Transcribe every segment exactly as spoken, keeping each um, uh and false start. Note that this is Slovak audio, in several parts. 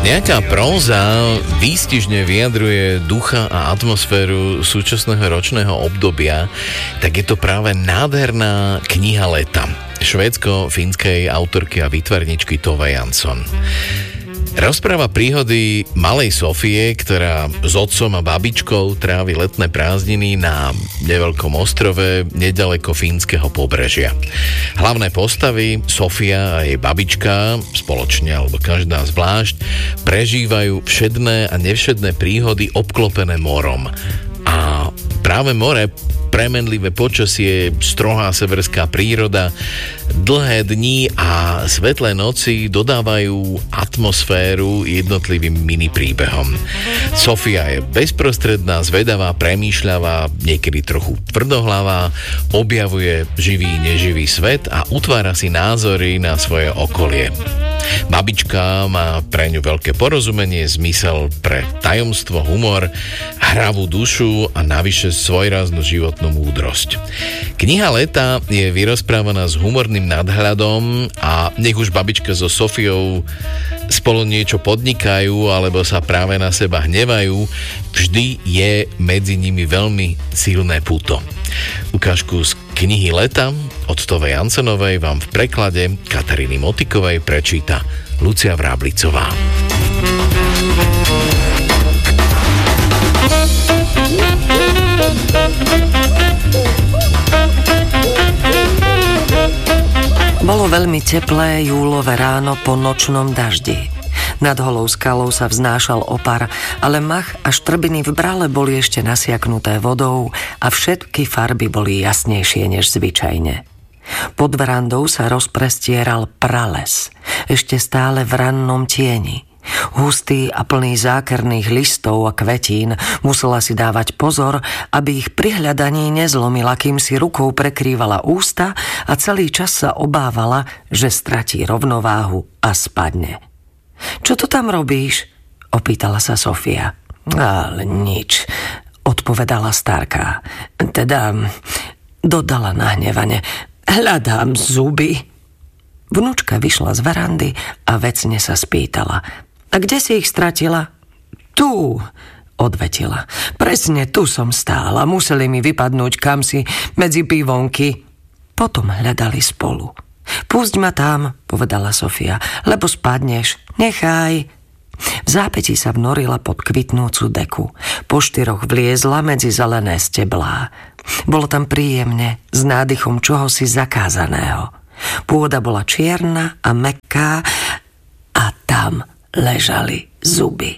Nejaká próza výstižne vyjadruje ducha a atmosféru súčasného ročného obdobia, tak je to práve nádherná kniha leta švédsko-fínskej autorky a výtvarničky Tove Jansson. Rozpráva príhody malej Sofie, ktorá s otcom a babičkou trávi letné prázdniny na neveľkom ostrove nedaleko fínskeho pobrežia. Hlavné postavy, Sofia a jej babička, spoločne alebo každá zvlášť, prežívajú všedné a nevšedné príhody obklopené morom. A práve more, premenlivé počasie, strohá severská príroda, dlhé dni a svetlé noci dodávajú atmosféru jednotlivým mini príbehom. Sofia je bezprostredná, zvedavá, premýšľavá, niekedy trochu tvrdohlavá, objavuje živý, neživý svet a utvára si názory na svoje okolie. Babička má pre ňu veľké porozumenie, zmysel pre tajomstvo, humor, hravú dušu a navyše svojráznú životnú múdrosť. Kniha leta je vyrozprávaná s humorným nadhľadom a nech už babička so Sofiou spolu niečo podnikajú alebo sa práve na seba hnevajú, vždy je medzi nimi veľmi silné puto. Ukážku z knihy leta od Tove Janssonovej vám v preklade Kataríny Motikovej prečíta Lucia Vráblicová. Bolo veľmi teplé júlové ráno po nočnom daždi. Nad holou skalou sa vznášal opar, ale mach a štrbiny v brale boli ešte nasiaknuté vodou a všetky farby boli jasnejšie než zvyčajne. Pod verandou sa rozprestieral prales, ešte stále v rannom tieni. Hustý a plný zákerných listov a kvetín, musela si dávať pozor, aby ich pri hľadaní nezlomila, kým si rukou prekrývala ústa a celý čas sa obávala, že stratí rovnováhu a spadne. Čo to tam robíš? Opýtala sa Sofia. Ale nič, odpovedala starka. Teda, dodala nahnevane, hľadám zuby. Vnúčka vyšla z verandy a vecne sa spýtala. A kde si ich stratila? Tu, odvetila. Presne tu som stála, museli mi vypadnúť kamsi medzi pivonky. Potom hľadali spolu. Pusť ma tam, povedala Sofia, lebo spadneš. Nechaj. V zápätí sa vnorila pod kvitnúcu deku. Po štyroch vliezla medzi zelené steblá. Bolo tam príjemne, s nádychom čohosi zakázaného. Pôda bola čierna a mäkká a tam ležali zuby.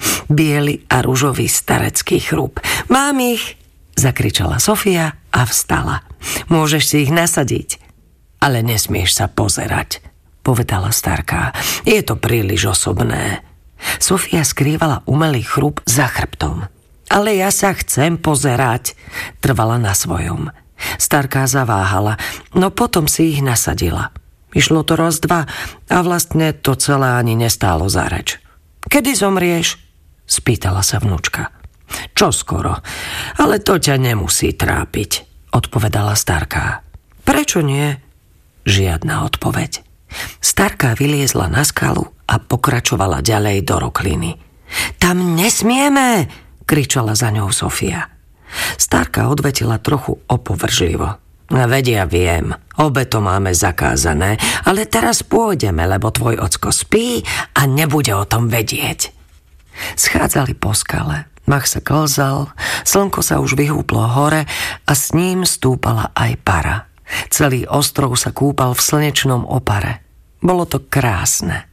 Biely a ružový starecký chrup. Mám ich, zakričala Sofia a vstala. Môžeš si ich nasadiť. Ale nesmieš sa pozerať, povedala starka. Je to príliš osobné. Sofia skrývala umelý chrup za chrbtom. Ale ja sa chcem pozerať, trvala na svojom. Starka zaváhala, no potom si ich nasadila. Išlo to raz dva a vlastne to celé ani nestálo za reč. Kedy zomrieš? Spýtala sa vnúčka. Čo skoro, ale to ťa nemusí trápiť, odpovedala starka. Prečo nie? Žiadna odpoveď. Starka vyliezla na skalu a pokračovala ďalej do rokliny. Tam nesmieme, kričala za ňou Sofia. Starka odvetila trochu opovržlivo. Vedia, viem, obe to máme zakázané, ale teraz pôjdeme, lebo tvoj ocko spí a nebude o tom vedieť. Schádzali po skale, mach sa klzal, slnko sa už vyhúplo hore a s ním stúpala aj para. Celý ostrov sa kúpal v slnečnom opare. Bolo to krásne.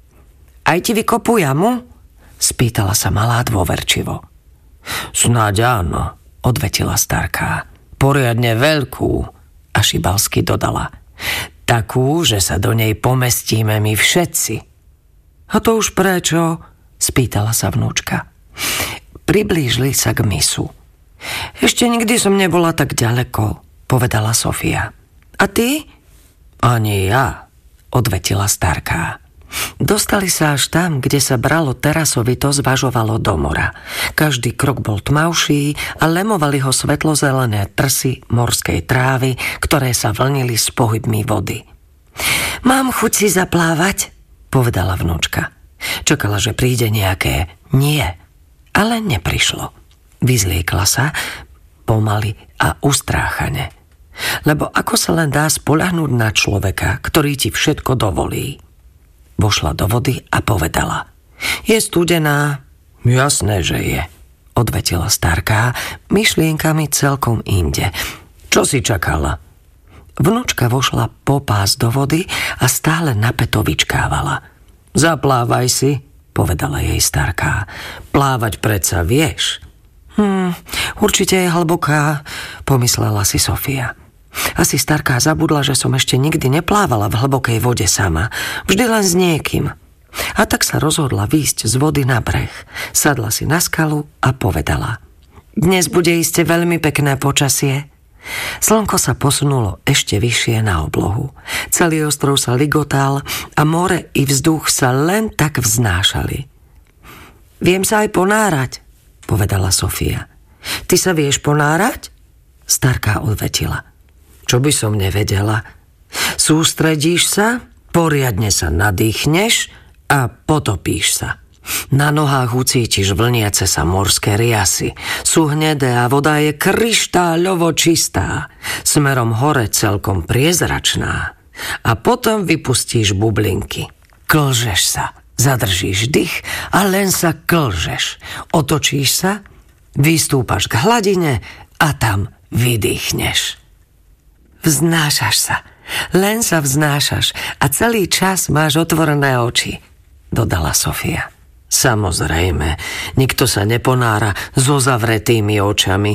Aj ti vykopú jamu? Spýtala sa malá dôverčivo. Snáď áno, odvetila starká. Poriadne veľkú, a šibalsky dodala. Takú, že sa do nej pomestíme my všetci. A to už prečo? Spýtala sa vnúčka. Priblížili sa k mysu. Ešte nikdy som nebola tak ďaleko, povedala Sofia. A ty? Ani ja, odvetila starká. Dostali sa až tam, kde sa bralo terasovito zvažovalo do mora. Každý krok bol tmavší a lemovali ho svetlozelené trsy morskej trávy, ktoré sa vlnili s pohybmi vody. Mám chuť si zaplávať, povedala vnúčka. Čakala, že príde nejaké nie, ale neprišlo. Vyzliekla sa pomaly a ustráchane. Lebo ako sa len dá spoľahnúť na človeka, ktorý ti všetko dovolí. Vošla do vody a povedala: Je studená? Jasné, že je, odvetila starká, myšlienkami celkom inde. Čo si čakala? Vnúčka vošla po pás do vody a stále napäto vyčkávala. Zaplávaj si, povedala jej starká. Plávať predsa vieš. Hm, určite je hlboká, pomyslela si Sofia. Asi starká zabudla, že som ešte nikdy neplávala v hlbokej vode sama. Vždy len s niekým. A tak sa rozhodla výjsť z vody na breh. Sadla si na skalu a povedala: Dnes bude iste veľmi pekné počasie. Slnko sa posunulo ešte vyššie na oblohu. Celý ostrov sa ligotal a more i vzduch sa len tak vznášali. Viem sa aj ponárať, povedala Sofia. Ty sa vieš ponárať? Starká odvetila. Čo by som nevedela? Sústredíš sa, poriadne sa nadýchneš a potopíš sa. Na nohách ucítiš vlniace sa morské riasy. Sú hnedé a voda je kryštáľovo čistá. Smerom hore celkom priezračná. A potom vypustíš bublinky. Klžeš sa, zadržíš dých a len sa klžeš. Otočíš sa, vystúpaš k hladine a tam vydýchneš. Vznášaš sa, len sa vznášaš a celý čas máš otvorené oči, dodala Sofia. Samozrejme, nikto sa neponára so zavretými očami.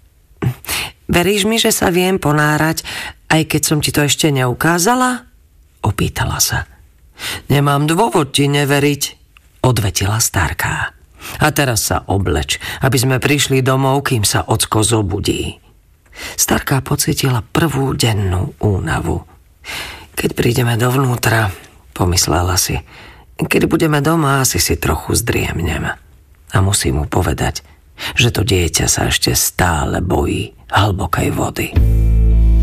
Veríš mi, že sa viem ponárať, aj keď som ti to ešte neukázala? Opýtala sa. Nemám dôvod ti neveriť, odvetila starká. A teraz sa obleč, aby sme prišli domov, kým sa ocko zobudí. Starká pocítila prvú dennú únavu. Keď prídeme dovnútra, pomyslela si, keď budeme doma, asi si trochu zdriemnem. A musím mu povedať, že to dieťa sa ešte stále bojí hlbokej vody.